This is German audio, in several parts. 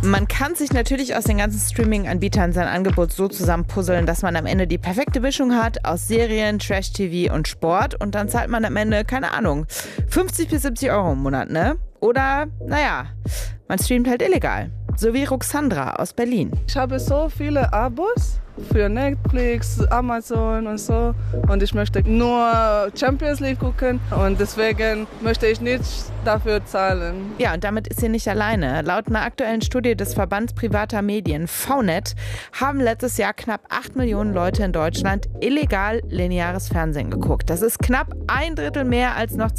Man kann sich natürlich aus den ganzen Streaming-Anbietern sein Angebot so zusammenpuzzeln, dass man am Ende die perfekte Mischung hat aus Serien, Trash-TV und Sport. Und dann zahlt man am Ende, keine Ahnung, 50 bis 70 Euro im Monat, ne? Oder, naja, man streamt halt illegal. So wie Ruxandra aus Berlin. Ich habe so viele Abos für Netflix, Amazon und so. Und ich möchte nur Champions League gucken. Und deswegen möchte ich nicht dafür zahlen. Ja, und damit ist sie nicht alleine. Laut einer aktuellen Studie des Verbands privater Medien, VNet, haben letztes Jahr knapp 8 Millionen Leute in Deutschland illegal lineares Fernsehen geguckt. Das ist knapp 1/3 mehr als noch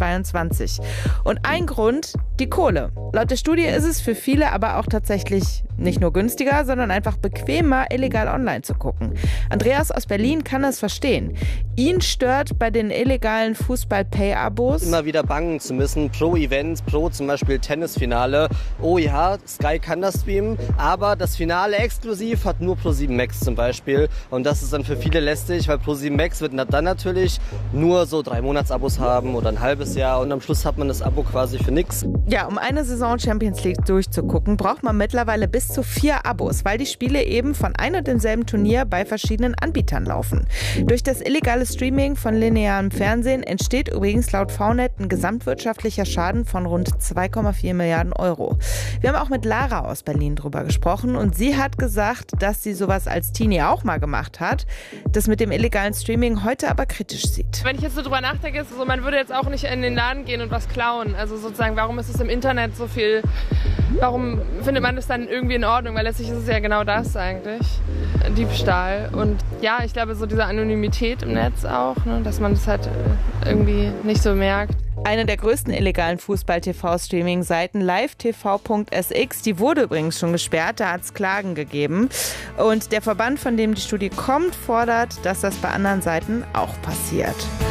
2022. Und ein Grund, die Kohle. Laut der Studie ist es für viele aber auch tatsächlich nicht nur günstiger, sondern einfach bequemer, illegal online zu gucken. Andreas aus Berlin kann das verstehen. Ihn stört bei den illegalen Fußball-Pay-Abos immer wieder bangen zu müssen, pro Event, pro zum Beispiel Tennisfinale. Oh ja, Sky kann das streamen, aber das Finale exklusiv hat nur Pro7 Max zum Beispiel. Und das ist dann für viele lästig, weil Pro7 Max wird dann natürlich nur so 3 Monatsabos haben oder ein halbes Jahr und am Schluss hat man das Abo quasi für nichts. Ja, um eine Saison Champions League durchzugucken, braucht man mittlerweile bis zu 4 Abos, weil die Spiele eben von ein und demselben Turnier bei verschiedenen Anbietern laufen. Durch das illegale Streaming von linearem Fernsehen entsteht übrigens laut VNet ein gesamtwirtschaftlicher Schaden von rund 2,4 Milliarden Euro. Wir haben auch mit Lara aus Berlin drüber gesprochen und sie hat gesagt, dass sie sowas als Teenie auch mal gemacht hat, das mit dem illegalen Streaming heute aber kritisch sieht. Wenn ich jetzt so drüber nachdenke, ist es so, man würde jetzt auch nicht in den Laden gehen und was klauen. Also sozusagen, warum ist es im Internet so viel, warum findet man das dann irgendwie in Ordnung? Weil letztlich ist es ja genau das eigentlich, Diebstahl. Und ja, ich glaube so diese Anonymität im Netz auch, ne, dass man das halt irgendwie nicht so merkt. Eine der größten illegalen Fußball-TV-Streaming-Seiten, livetv.sx, die wurde übrigens schon gesperrt, da hat es Klagen gegeben. Und der Verband, von dem die Studie kommt, fordert, dass das bei anderen Seiten auch passiert.